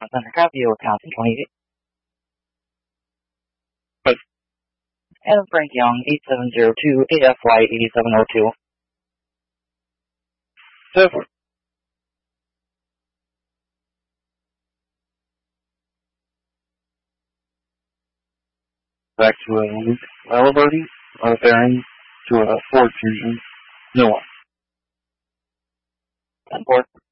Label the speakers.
Speaker 1: Thunder copy, Wisconsin 28.
Speaker 2: But
Speaker 1: Adam Frank Young, 8702, AFY 8702.
Speaker 2: Seven. Back to a Luke Aliberti, bearing to a Ford Fusion. No one.
Speaker 1: 10-4.